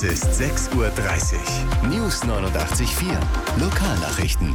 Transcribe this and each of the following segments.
Es ist 6:30 Uhr. News 89.4. Lokalnachrichten.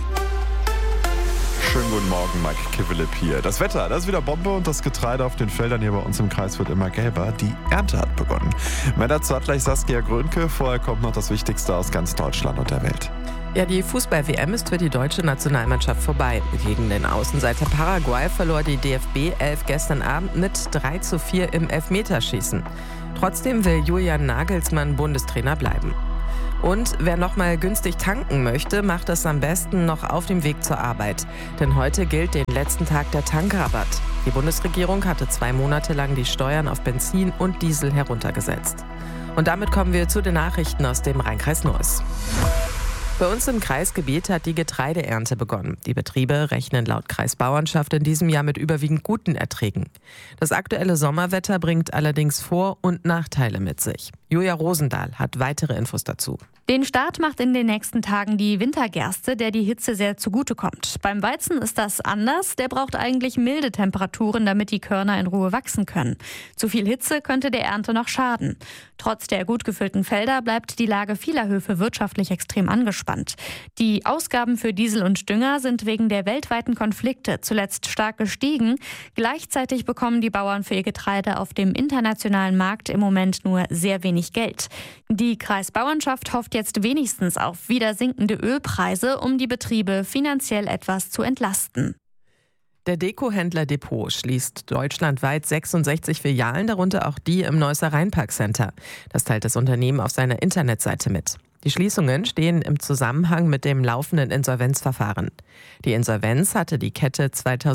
Schönen guten Morgen, Mike Kivelip hier. Das Wetter, das ist wieder Bombe und das Getreide auf den Feldern hier bei uns im Kreis wird immer gelber. Die Ernte hat begonnen. Mehr dazu hat gleich Saskia Grönke. Vorher kommt noch das Wichtigste aus ganz Deutschland und der Welt. Ja, die Fußball-WM ist für die deutsche Nationalmannschaft vorbei. Gegen den Außenseiter Paraguay verlor die DFB 11 gestern Abend mit 3:4 im Elfmeterschießen. Trotzdem will Julian Nagelsmann Bundestrainer bleiben. Und wer noch mal günstig tanken möchte, macht das am besten noch auf dem Weg zur Arbeit. Denn heute gilt den letzten Tag der Tankrabatt. Die Bundesregierung hatte 2 Monate lang die Steuern auf Benzin und Diesel heruntergesetzt. Und damit kommen wir zu den Nachrichten aus dem Rhein-Kreis Neuss. Bei uns im Kreisgebiet hat die Getreideernte begonnen. Die Betriebe rechnen laut Kreisbauernschaft in diesem Jahr mit überwiegend guten Erträgen. Das aktuelle Sommerwetter bringt allerdings Vor- und Nachteile mit sich. Julia Rosendahl hat weitere Infos dazu. Den Start macht in den nächsten Tagen die Wintergerste, der die Hitze sehr zugutekommt. Beim Weizen ist das anders. Der braucht eigentlich milde Temperaturen, damit die Körner in Ruhe wachsen können. Zu viel Hitze könnte der Ernte noch schaden. Trotz der gut gefüllten Felder bleibt die Lage vieler Höfe wirtschaftlich extrem angespannt. Die Ausgaben für Diesel und Dünger sind wegen der weltweiten Konflikte zuletzt stark gestiegen. Gleichzeitig bekommen die Bauern für ihr Getreide auf dem internationalen Markt im Moment nur sehr wenig Geld. Die Kreisbauernschaft hofft jetzt wenigstens auf wieder sinkende Ölpreise, um die Betriebe finanziell etwas zu entlasten. Der Dekohändler Depot schließt deutschlandweit 66 Filialen, darunter auch die im Neusser Rheinpark-Center. Das teilt das Unternehmen auf seiner Internetseite mit. Die Schließungen stehen im Zusammenhang mit dem laufenden Insolvenzverfahren. Die Insolvenz hatte die Kette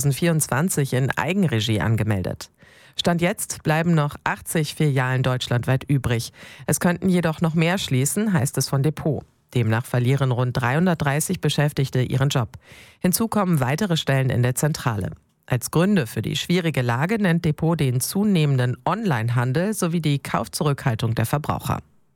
2024 in Eigenregie angemeldet. Stand jetzt bleiben noch 80 Filialen deutschlandweit übrig. Es könnten jedoch noch mehr schließen, heißt es von Depot. Demnach verlieren rund 330 Beschäftigte ihren Job. Hinzu kommen weitere Stellen in der Zentrale. Als Gründe für die schwierige Lage nennt Depot den zunehmenden Onlinehandel sowie die Kaufzurückhaltung der Verbraucher.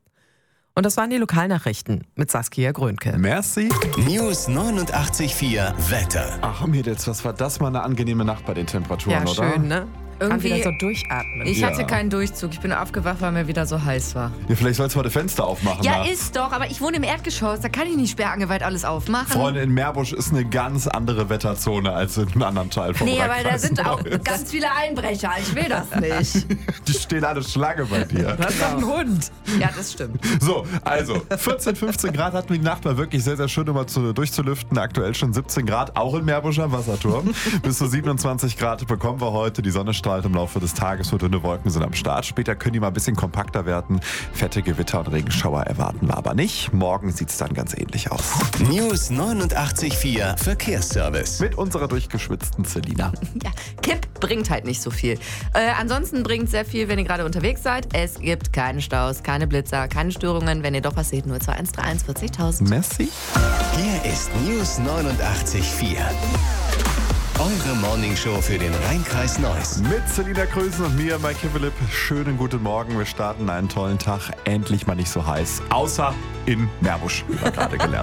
Und das waren die Lokalnachrichten mit Saskia Grönke. Merci. News 89.4 Wetter. Ach Mädels, was war das mal eine angenehme Nacht bei den Temperaturen, Ja, oder? schön, ne? Kann Irgendwie- wieder so durchatmen. Ich Ja. hatte keinen Durchzug. Ich bin aufgewacht, weil mir wieder so heiß war. Ja, vielleicht sollst du mal die Fenster aufmachen. Ja, nachts. ist doch. Aber ich wohne im Erdgeschoss. Da kann ich nicht sperrangeweit alles aufmachen. Freunde, in Meerbusch ist eine ganz andere Wetterzone als in einem anderen Teil vom Nee, aber da Rhein-Kreis sind auch Neuss. ganz viele Einbrecher. Ich will das nicht. Die stehen alle Schlange bei dir. Das ist doch ein Hund. Ja, das stimmt. So, also 14, 15 Grad hatten wir die Nacht, war wirklich sehr, sehr schön, um mal durchzulüften. Aktuell schon 17 Grad, auch in Meerbusch am Wasserturm. Bis zu 27 Grad bekommen wir heute. Die Sonne strahlt im Laufe des Tages, so dünne Wolken sind am Start. Später können die mal ein bisschen kompakter werden. Fette Gewitter und Regenschauer erwarten wir aber nicht. Morgen sieht es dann ganz ähnlich aus. News 89.4 Verkehrsservice. Mit unserer durchgeschwitzten Selina. Ja, Kipp bringt halt nicht so viel. Ansonsten bringt sehr viel, wenn ihr gerade unterwegs seid. Es gibt keine Staus, keine Blitzer, keine Störungen. Wenn ihr doch was seht, nur 2131 40.000. Merci. Hier ist News 89.4. Eure Morningshow für den Rhein-Kreis Neuss. Mit Selina Krösen und mir, Mike Kivelip. Schönen guten Morgen. Wir starten einen tollen Tag. Endlich mal nicht so heiß. Außer in Meerbusch, wie wir gerade gelernt haben.